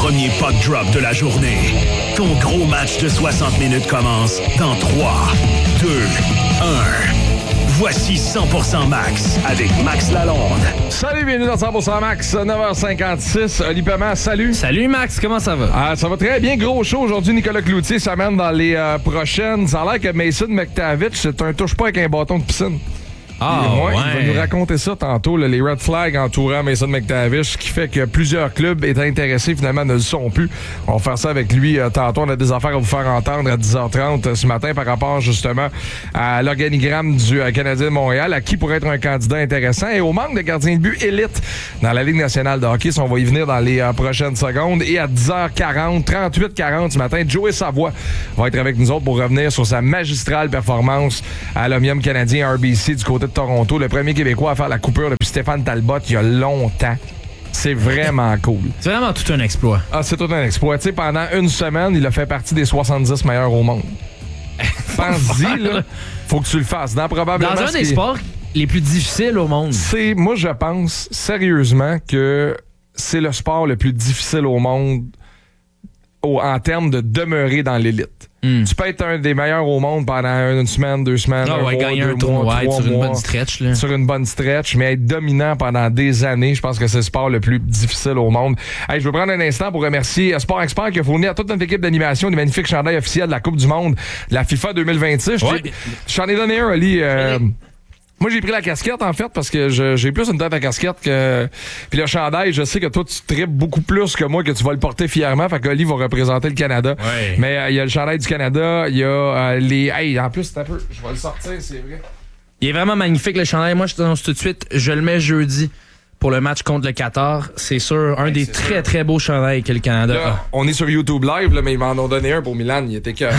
premier puck drop de la journée. Ton gros match de 60 minutes commence dans 3, 2, 1. Voici 100% Max avec Max Lalonde. Salut, bienvenue dans 100% Max, 9h56. Oli Paiement, salut. Salut Max, comment ça va? Ça va très bien, gros show aujourd'hui. Nicolas Cloutier s'amène dans les prochaines. Ça a l'air que Mason McTavish, c'est un touche-pas avec un bâton de piscine. Il va nous raconter ça tantôt, là, les red flags entourant Mason McTavish, ce qui fait que plusieurs clubs étaient intéressés, finalement ne le sont plus. On va faire ça avec lui tantôt. On a des affaires à vous faire entendre à 10h30 ce matin par rapport justement à l'organigramme du Canadien de Montréal, à qui pourrait être un candidat intéressant et au manque de gardiens de but élite dans la Ligue nationale de hockey. On va y venir dans les prochaines secondes. Et à 10h40, 38-40 ce matin, Joey Savoie va être avec nous autres pour revenir sur sa magistrale performance à l'Omnium canadien RBC du côté de Toronto, le premier Québécois à faire la coupure depuis Stéphane Talbot il y a longtemps. C'est vraiment cool. C'est vraiment tout un exploit. C'est tout un exploit. Tu sais, pendant une semaine, il a fait partie des 70 meilleurs au monde. Pense-y, là. Faut que tu le fasses. Dans un des sports les plus difficiles au monde. Moi, je pense sérieusement que c'est le sport le plus difficile au monde en termes de demeurer dans l'élite. Tu peux être un des meilleurs au monde pendant une semaine, 2 semaines, gagner un tournoi sur une bonne stretch. Là. Sur une bonne stretch, mais être dominant pendant des années, je pense que c'est le sport le plus difficile au monde. Hey, je veux prendre un instant pour remercier Sport Expert qui a fourni à toute notre équipe d'animation des magnifiques chandails officiels de la Coupe du Monde de la FIFA 2026. J'en ai donné un, Ali. Moi, j'ai pris la casquette, en fait, parce que j'ai plus une tête à casquette que... Puis le chandail, je sais que toi, tu tripes beaucoup plus que moi, que tu vas le porter fièrement. Fait qu'Oli va représenter le Canada. Ouais. Mais il y a le chandail du Canada, il y a les... Hey, en plus, c'est un peu... Je vais le sortir, c'est vrai. Il est vraiment magnifique, le chandail. Moi, je t'annonce tout de suite, je le mets jeudi pour le match contre le Qatar. C'est sûr, un des très, très beaux chandails que le Canada a. On est sur YouTube Live, là, mais ils m'en ont donné un pour Milan. Il était cœur.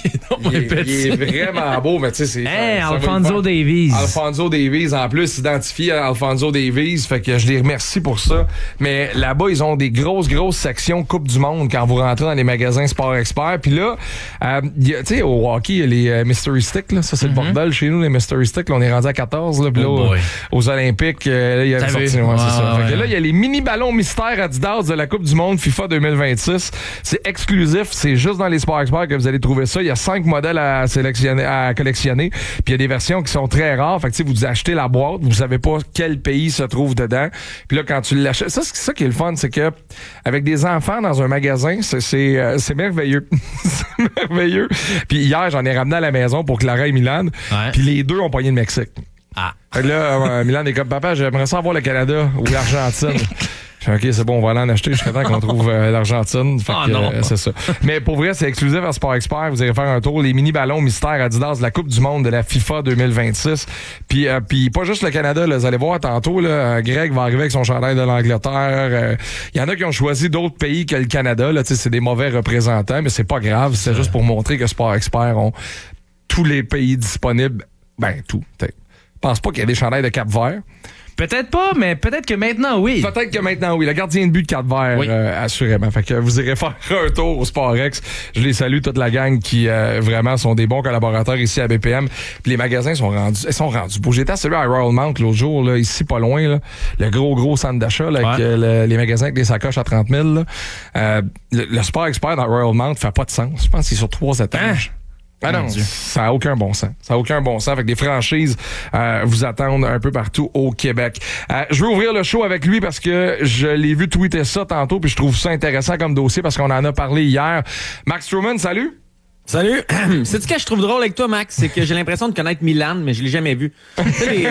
Il est vraiment beau, mais tu sais, c'est... Alphonso Davies. Alphonso Davies, en plus, identifié à Alphonso Davies. Fait que je les remercie pour ça. Mais là-bas, ils ont des grosses sections Coupe du Monde quand vous rentrez dans les magasins Sport Expert. Puis là, tu sais, au hockey, il y a les Mystery Sticks, là. Ça, c'est le bordel chez nous, les Mystery Sticks. Là, on est rendu à 14, là. Puis là, aux Olympiques, là, il y a une sortie. C'est ça. Fait que là, il y a les mini-ballons mystères Adidas de la Coupe du Monde FIFA 2026. C'est exclusif. C'est juste dans les Sport Experts que vous allez trouver ça. Il y a 5 modèles à collectionner. Puis il y a des versions qui sont très rares. Fait que vous achetez la boîte, vous savez pas quel pays se trouve dedans. Puis là, quand tu l'achètes, c'est ça qui est le fun, c'est que avec des enfants dans un magasin, c'est merveilleux. C'est merveilleux. Puis hier, j'en ai ramené à la maison pour Clara et Milan. Ouais. Puis les deux ont pogné le Mexique. Fait que là, Milan est comme, papa, j'aimerais ça voir le Canada ou l'Argentine. Je fais, OK, c'est bon, on va aller en acheter jusqu'à temps qu'on trouve l'Argentine. Fait que, c'est ça. Mais pour vrai, c'est exclusif à Sport Expert. Vous irez faire un tour. Les mini-ballons mystères Adidas de la Coupe du Monde de la FIFA 2026. Puis pas juste le Canada, là, vous allez voir tantôt, là, Greg va arriver avec son chandail de l'Angleterre. Il y en a qui ont choisi d'autres pays que le Canada. Là, c'est des mauvais représentants, mais c'est pas grave. C'est juste pour montrer que Sport Expert ont tous les pays disponibles. Ben, tout. Je pense pas qu'il y a des chandails de Cap-Vert. Peut-être pas, mais peut-être que maintenant, oui. Peut-être que maintenant, oui. Le gardien de but de Cap-Vert, oui. Assurément. Fait que vous irez faire un tour au SportX. Je les salue, toute la gang qui vraiment sont des bons collaborateurs ici à BPM. Puis les magasins sont rendus beaux. J'étais à celui à Royal Mount l'autre jour, là, ici pas loin, là, le gros centre d'achat là, avec les magasins avec des sacoches à 30 000. Là. Le Sport Expert dans Royal Mount fait pas de sens. Je pense que c'est sur 3 étages. Ah non, ça n'a aucun bon sens. Ça n'a aucun bon sens. Fait que des franchises vous attendent un peu partout au Québec. Je veux ouvrir le show avec lui parce que je l'ai vu tweeter ça tantôt puis je trouve ça intéressant comme dossier parce qu'on en a parlé hier. Max Truman, salut! Salut! C'est ce que je trouve drôle avec toi, Max, c'est que j'ai l'impression de connaître Milan, mais je l'ai jamais vu. Tu sais,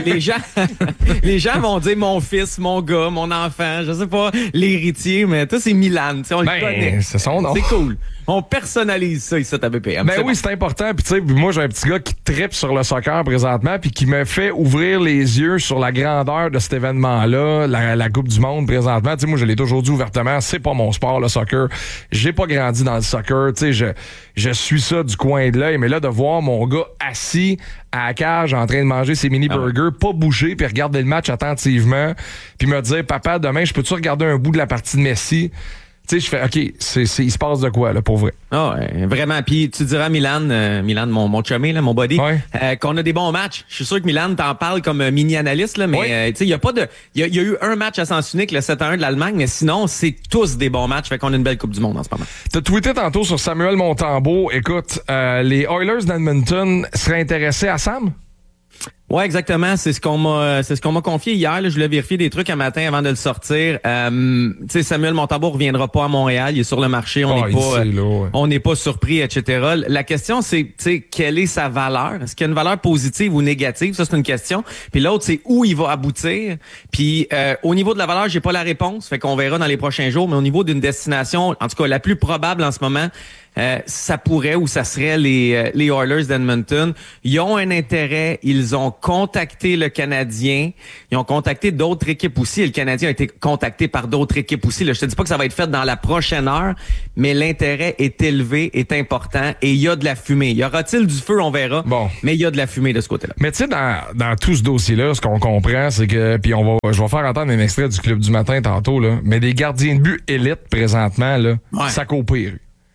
les gens vont dire mon fils, mon gars, mon enfant, je sais pas, l'héritier, mais toi, c'est Milan. On le connaît. C'est son nom. C'est cool. On personnalise ça ici à BPM. Ben oui, c'est important. Puis tu sais, moi, j'ai un petit gars qui trippe sur le soccer présentement puis qui me fait ouvrir les yeux sur la grandeur de cet événement-là, la Coupe du Monde présentement. Tu sais, moi, je l'ai toujours dit ouvertement, c'est pas mon sport, le soccer. J'ai pas grandi dans le soccer. Tu sais, je suis ça du coin de l'œil. Mais là, de voir mon gars assis à la cage en train de manger ses mini-burgers, pas bouger, puis regarder le match attentivement, puis me dire, papa, demain, je peux-tu regarder un bout de la partie de Messi? Tu sais, je fais, OK, il se passe de quoi, là, pour vrai? Ah ouais, vraiment. Puis tu diras Milan, mon chumé, là, mon buddy, qu'on a des bons matchs. Je suis sûr que Milan t'en parle comme mini-analyste, là, mais tu sais, il y a pas de... Il y a eu un match à sens unique, le 7-1 de l'Allemagne, mais sinon, c'est tous des bons matchs. Fait qu'on a une belle Coupe du Monde en ce moment. T'as tweeté tantôt sur Samuel Montembeault. Écoute, les Oilers d'Edmonton seraient intéressés à Sam? Ouais, exactement. C'est ce qu'on m'a confié hier. Là. Je voulais vérifier des trucs un matin avant de le sortir. Tu sais, Samuel Montembeault reviendra pas à Montréal. Il est sur le marché. On n'est pas surpris, etc. La question, c'est, tu sais, quelle est sa valeur? Est-ce qu'il y a une valeur positive ou négative? Ça, c'est une question. Puis l'autre, c'est où il va aboutir. Puis au niveau de la valeur, j'ai pas la réponse. Fait qu'on verra dans les prochains jours. Mais au niveau d'une destination, en tout cas, la plus probable en ce moment, ça pourrait ou ça serait les Oilers d'Edmonton. Ils ont un intérêt. Ils ont contacté le Canadien. Ils ont contacté d'autres équipes aussi. Et le Canadien a été contacté par d'autres équipes aussi. Là, je te dis pas que ça va être fait dans la prochaine heure, mais l'intérêt est élevé, est important et il y a de la fumée. Y aura-t-il du feu? On verra. Bon. Mais il y a de la fumée de ce côté-là. Mais tu sais, dans tout ce dossier-là, ce qu'on comprend, c'est que, puis je vais faire entendre un extrait du Club du matin tantôt, là, mais des gardiens de but élites présentement, là, ça coopère.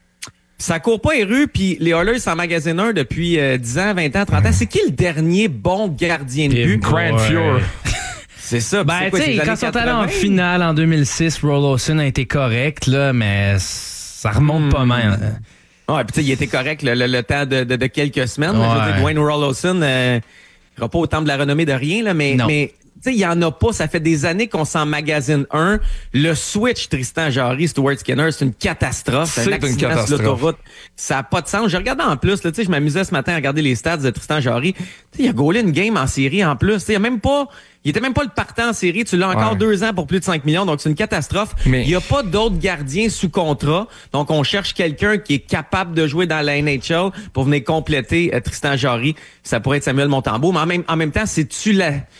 Ça court pas les rues, puis les Oilers s'en magasinent un depuis 10 ans, 20 ans, 30 ans. C'est qui le dernier bon gardien de but? Grant Fuhr. C'est ça. Ben, tu sais, quand ils sont allés en finale en 2006, Roloson a été correct, là, mais ça remonte pas mal. Ouais, puis tu sais, il était correct le temps de quelques semaines. Ouais. Je veux dire, Dwayne Roloson n'aura pas autant de la renommée de rien, là, mais tu sais, il y en a pas. Ça fait des années qu'on s'en magasine un. Le switch Tristan Jarry, Stuart Skinner, c'est une catastrophe. C'est un accident sur l'autoroute. Ça n'a pas de sens. Je regardais en plus, tu sais, je m'amusais ce matin à regarder les stats de Tristan Jarry. Tu sais, il a gaulé une game en série en plus. Tu sais, il était même pas le partant en série. Tu l'as encore 2 ans pour plus de 5 millions. Donc, c'est une catastrophe. Mais il n'y a pas d'autres gardiens sous contrat. Donc, on cherche quelqu'un qui est capable de jouer dans la NHL pour venir compléter Tristan Jarry. Ça pourrait être Samuel Montembeault. Mais en même temps, c'est-tu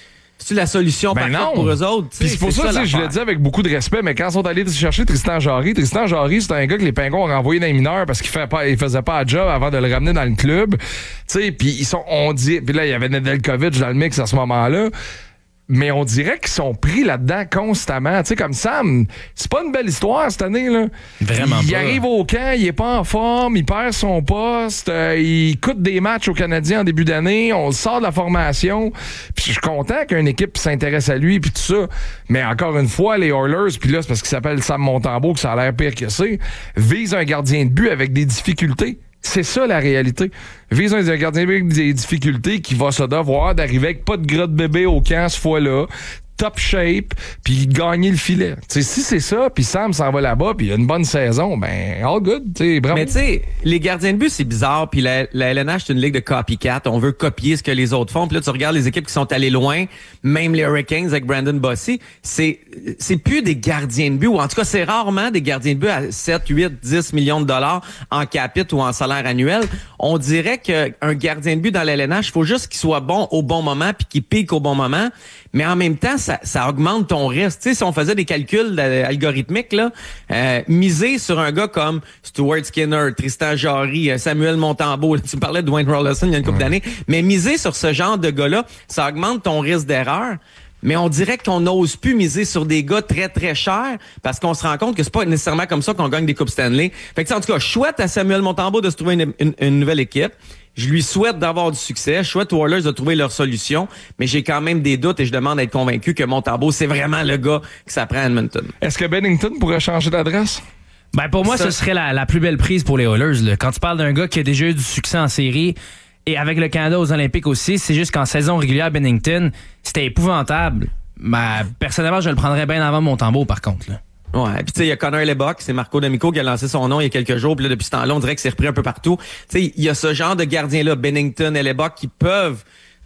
la solution parfaite pour eux autres? Puis c'est pour ça, je le dis avec beaucoup de respect, mais quand ils sont allés chercher Tristan Jarry, c'est un gars que les Pingouins ont renvoyé dans les mineurs parce qu'il faisait pas la job avant de le ramener dans le club. Tu sais, puis puis là, il y avait Nedeljkovic dans le mix à ce moment-là. Mais on dirait qu'ils sont pris là-dedans constamment. Tu sais, comme Sam, c'est pas une belle histoire cette année, là. Vraiment pas. Il arrive au camp, il est pas en forme, il perd son poste, il coûte des matchs aux Canadiens en début d'année, on le sort de la formation. Puis je suis content qu'une équipe s'intéresse à lui, puis tout ça. Mais encore une fois, les Oilers, puis là, c'est parce qu'il s'appelle Sam Montembeault que ça a l'air pire que c'est, visent un gardien de but avec des difficultés. C'est ça la réalité. Vise un gardien avec des difficultés qui va se devoir d'arriver avec pas de gras de bébé au camp ce fois-là, top shape, puis gagner le filet. T'sais, si c'est ça, puis Sam s'en va là-bas, puis il a une bonne saison, ben all good, bravo. Mais tu sais, les gardiens de but, c'est bizarre, puis la LNH, c'est une ligue de copycat. On veut copier ce que les autres font, puis là, tu regardes les équipes qui sont allées loin, même les Hurricanes avec Brandon Bossy, c'est plus des gardiens de but, ou en tout cas, c'est rarement des gardiens de but à 7, 8, 10 millions de dollars en capite ou en salaire annuel. On dirait qu'un gardien de but dans la LNH, il faut juste qu'il soit bon au bon moment, puis qu'il pique au bon moment, mais en même temps, ça augmente ton risque. Tu sais, si on faisait des calculs algorithmiques, là, miser sur un gars comme Stuart Skinner, Tristan Jarry, Samuel Montembeault, tu parlais de Dwayne Roloson il y a une couple d'années, mais miser sur ce genre de gars-là, ça augmente ton risque d'erreur. Mais on dirait qu'on n'ose plus miser sur des gars très, très chers parce qu'on se rend compte que c'est pas nécessairement comme ça qu'on gagne des Coupes Stanley. Fait que, en tout cas, je souhaite à Samuel Montembeault de se trouver une nouvelle équipe. Je lui souhaite d'avoir du succès. Je souhaite aux Oilers de trouver leur solution. Mais j'ai quand même des doutes et je demande à être convaincu que Montembeault, c'est vraiment le gars que ça prend à Edmonton. Est-ce que Bennington pourrait changer d'adresse? Ben, pour moi, ce serait la plus belle prise pour les Oilers, là. Quand tu parles d'un gars qui a déjà eu du succès en série, et avec le Canada aux Olympiques aussi, c'est juste qu'en saison régulière, Bennington, c'était épouvantable. Ben, personnellement, je le prendrais bien avant Montembeault, par contre, là. Ouais, puis tu sais, il y a Connor Lebock, c'est Marco D'Amico qui a lancé son nom il y a quelques jours, puis là, depuis ce temps-là, on dirait que c'est repris un peu partout. Tu sais, il y a ce genre de gardiens-là, Bennington et Lebock, qui peuvent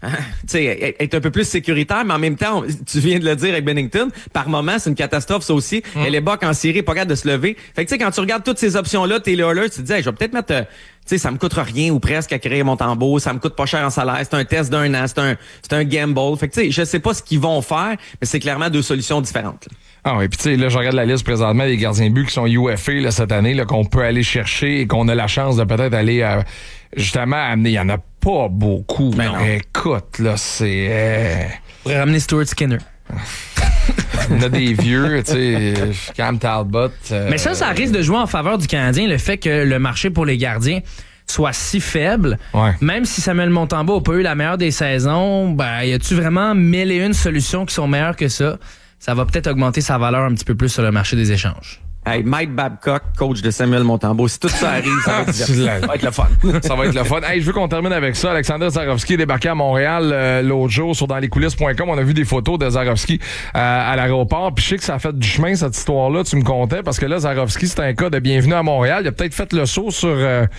être un peu plus sécuritaire, mais en même temps, tu viens de le dire avec Bennington, par moment, c'est une catastrophe, ça aussi. Et Lebock en série, pas capable de se lever. Fait que tu sais, quand tu regardes toutes ces options-là, t'es là, tu te dis, hey, je vais peut-être mettre... tu sais, ça me coûte rien ou presque à créer Montembeault, ça me coûte pas cher en salaire, c'est un test d'1 an, c'est un gamble. Fait que tu sais, je sais pas ce qu'ils vont faire, mais c'est clairement 2 solutions différentes. Là. Ah oui, puis tu sais, là, je regarde la liste présentement des gardiens de but qui sont UFA là, cette année, là, qu'on peut aller chercher et qu'on a la chance de peut-être aller justement amener. Il y en a pas beaucoup. Ben non. Écoute, là, c'est... On pourrait ramener Stuart Skinner. Il y en a des vieux, tu sais, Cam Talbot. Mais ça risque de jouer en faveur du Canadien, le fait que le marché pour les gardiens soit si faible. Ouais. Même si Samuel Montembeault n'a pas eu la meilleure des saisons, ben, y a-tu vraiment 1001 solutions qui sont meilleures que ça? Ça va peut-être augmenter sa valeur un petit peu plus sur le marché des échanges. Hey, Mike Babcock, coach de Samuel Montembeault. Si tout ça arrive, ça va être le fun. Ça va être le fun. Hey, je veux qu'on termine avec ça. Alexander Zarovski est débarqué à Montréal l'autre jour sur danslescoulisses.com. On a vu des photos de Zarovski à l'aéroport. Puis je sais que ça a fait du chemin, cette histoire-là. Tu me contais, parce que là, Zarovski, c'est un cas de bienvenue à Montréal. Il a peut-être fait le saut sur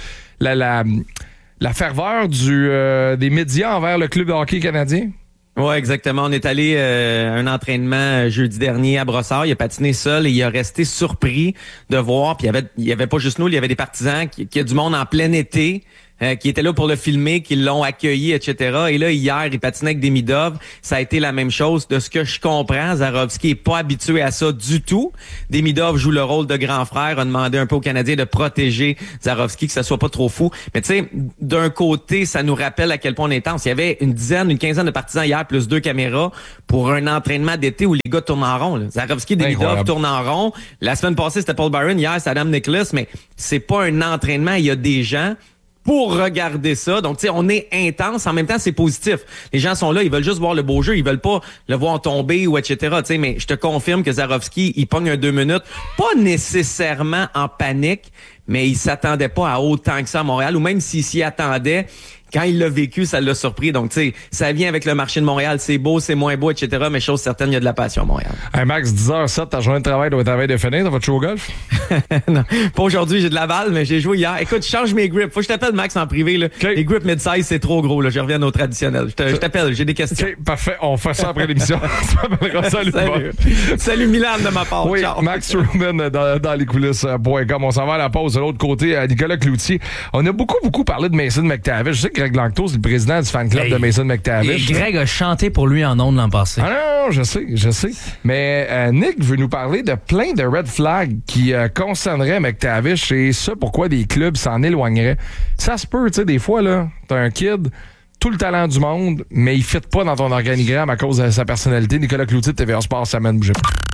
la ferveur des médias envers le club de hockey canadien. Oui, exactement. On est allé à un entraînement jeudi dernier à Brossard. Il a patiné seul et il a resté surpris de voir. Puis il y avait pas juste nous, il y avait des partisans, qu'il y a du monde en plein été qui étaient là pour le filmer, qui l'ont accueilli, etc. Et là, hier, il patinait avec Demidov. Ça a été la même chose. De ce que je comprends, Zarovski est pas habitué à ça du tout. Demidov joue le rôle de grand frère, a demandé un peu aux Canadiens de protéger Zarovski, que ça soit pas trop fou. Mais tu sais, d'un côté, ça nous rappelle à quel point on est intense. Il y avait une quinzaine de partisans hier, plus 2 caméras, pour un entraînement d'été où les gars tournent en rond. Là. Zarovski et Demidov tournent en rond. La semaine passée, c'était Paul Byron. Hier, c'est Adam Nicholas. Mais c'est pas un entraînement. Il y a des gens pour regarder ça. Donc, tu sais, on est intense. En même temps, c'est positif. Les gens sont là, ils veulent juste voir le beau jeu. Ils veulent pas le voir tomber ou etc. Tu sais, mais je te confirme que Zarovski, il pogne un 2 minutes. Pas nécessairement en panique, mais il s'attendait pas à autant que ça à Montréal. Ou même s'il s'y attendait, quand il l'a vécu, ça l'a surpris. Donc, tu sais, ça vient avec le marché de Montréal. C'est beau, c'est moins beau, etc. Mais chose certaine, il y a de la passion à Montréal. Hey Max, 10h07, ta journée de travail doit être à veille de finir. Ça va te jouer au golf? Non, pas aujourd'hui, j'ai de la balle, mais j'ai joué hier. Écoute, je change mes grips. Faut que je t'appelle Max en privé. Là. Okay. Les grips mid-size, c'est trop gros. Là. Je reviens au traditionnel. Je t'appelle, j'ai des questions. OK, parfait. On fait ça après l'émission. Salut. Salut Milan de ma part. Oui, ciao. Max Truman dans lescoulisses.com. On s'en va à la pause de l'autre côté. Nicolas Cloutier. On a beaucoup parlé de Mason McTavish. Je sais que Greg Langto, c'est le président du fan club de Mason McTavish. Et Greg a chanté pour lui en ondes l'an passé. Ah non, je sais. Mais Nick veut nous parler de plein de red flags qui concerneraient McTavish et ça, pourquoi des clubs s'en éloigneraient. Ça se peut, tu sais, des fois, là, t'as un kid, tout le talent du monde, mais il ne fit pas dans ton organigramme à cause de sa personnalité. Nicolas Cloutier de TVA Sport, ça mène bouger.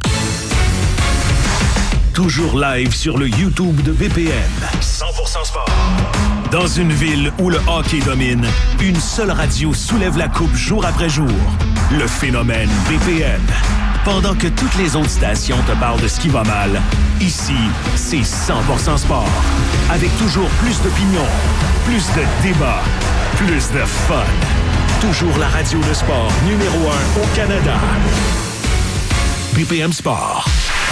Toujours live sur le YouTube de BPM. 100% sport. Dans une ville où le hockey domine, une seule radio soulève la coupe jour après jour. Le phénomène BPM. Pendant que toutes les autres stations te parlent de ce qui va mal, ici, c'est 100% sport. Avec toujours plus d'opinions, plus de débats, plus de fun. Toujours la radio de sport numéro 1 au Canada. BPM Sport.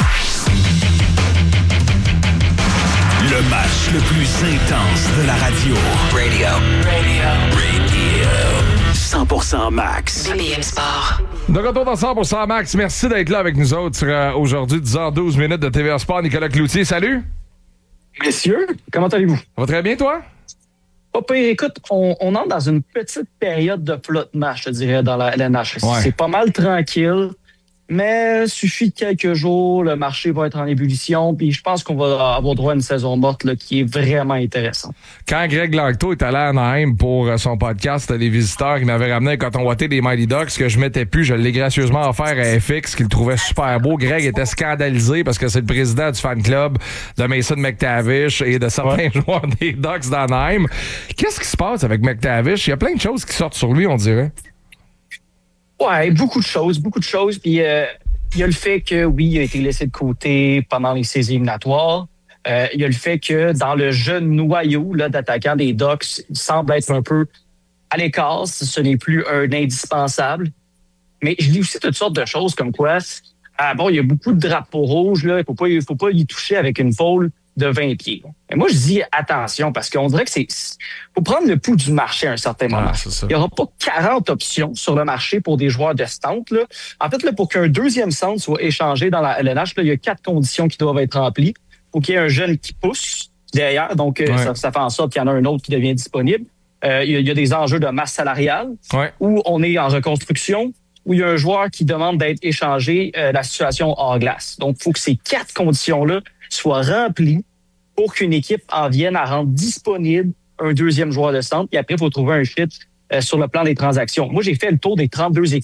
Le match le plus intense de la radio. Radio. 100% Max. BPM Sport. De retour dans 100% Max. Merci d'être là avec nous autres aujourd'hui, 10h12 minutes de TVA Sport. Nicolas Cloutier, salut. Messieurs, comment allez-vous? Ça va très bien, toi? Pas pire. Écoute, on entre dans une petite période de flottement, je te dirais, dans la LNH. Ouais. C'est pas mal tranquille, mais suffit de quelques jours, le marché va être en ébullition, puis je pense qu'on va avoir droit à une saison morte là, qui est vraiment intéressante. Quand Greg Langto est allé à Anaheim pour son podcast, c'était des visiteurs qui m'avaient ramené un coton watté des Mighty Ducks que je mettais plus. Je l'ai gracieusement offert à FX, qu'il trouvait super beau. Greg était scandalisé parce que c'est le président du fan club de Mason McTavish et de certains joueurs des Ducks d'Anaheim. Qu'est-ce qui se passe avec McTavish? Il y a plein de choses qui sortent sur lui, on dirait. Ouais, beaucoup de choses. Puis il y a le fait que, oui, il a été laissé de côté pendant les séries éliminatoires. Il y a le fait que dans le jeune noyau là, d'attaquants des Ducks, il semble être un peu à l'écart. Ce n'est plus un indispensable. Mais je lis aussi toutes sortes de choses comme quoi, il y a beaucoup de drapeaux rouges. Là, il faut pas y toucher avec une foule de 20 pieds. Mais moi, je dis attention parce qu'on dirait que faut prendre le pouls du marché à un certain moment. Il n'y aura pas 40 options sur le marché pour des joueurs de centre. Là. En fait, là, pour qu'un deuxième centre soit échangé dans la LNH, là, il y a 4 conditions qui doivent être remplies. Il faut qu'il y ait un jeune qui pousse derrière. Donc, ça fait en sorte qu'il y en a un autre qui devient disponible. Il y a des enjeux de masse salariale où on est en reconstruction, où il y a un joueur qui demande d'être échangé, la situation hors glace. Donc, il faut que ces 4 conditions-là soient remplies pour qu'une équipe en vienne à rendre disponible un deuxième joueur de centre. Puis après, il faut trouver un fit sur le plan des transactions. Moi, j'ai fait le tour des 32 équipes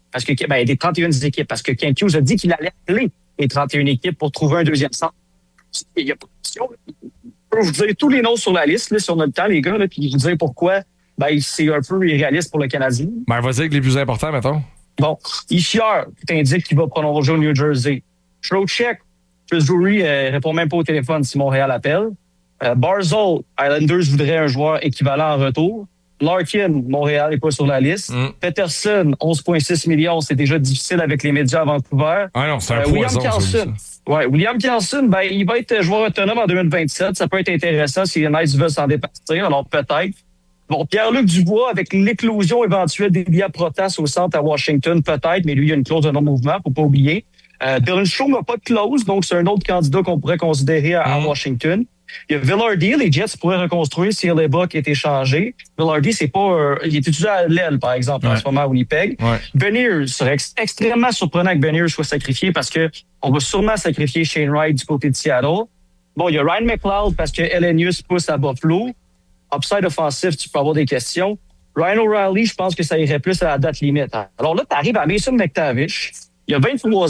parce que des 31 équipes, parce que Kent Hughes a dit qu'il allait appeler les 31 équipes pour trouver un deuxième centre. Il y a pas de question. Je peux vous dire tous les noms sur la liste, là, si on a le temps, les gars, là, puis vous dire pourquoi c'est un peu irréaliste pour le Canadien. Vas-y avec les plus importants, mettons. Bon, Ishiar t'indique qu'il va prolonger au New Jersey. Trocheck, Chris Drury répond même pas au téléphone si Montréal appelle. Barzal, Islanders voudrait un joueur équivalent en retour. Larkin, Montréal n'est pas sur la liste. Peterson, 11,6 millions, c'est déjà difficile avec les médias à Vancouver. Ah non, c'est un poison. William Karlsson, il va être joueur autonome en 2027. Ça peut être intéressant si les Knights veulent s'en départir, alors peut-être. Bon, Pierre-Luc Dubois, avec l'éclosion éventuelle d'Elia Protas au centre à Washington, peut-être, mais lui, il y a une clause de non-mouvement, faut pas oublier. Dylan Strome n'a pas de clause, donc c'est un autre candidat qu'on pourrait considérer à Washington. Il y a Villardy, les Jets pourraient reconstruire si Hellebuyck est échangé. Villardy, c'est pas... il est étudié à l'aile, par exemple, en ce moment à Winnipeg. Beniers, serait extrêmement surprenant que Beniers soit sacrifié parce que on va sûrement sacrifier Shane Wright du côté de Seattle. Bon, il y a Ryan McLeod parce que Elenius pousse à Buffalo. Upside offensif, tu peux avoir des questions. Ryan O'Reilly, je pense que ça irait plus à la date limite. Alors là, tu arrives à Mason McTavish. Il y a 23 ans.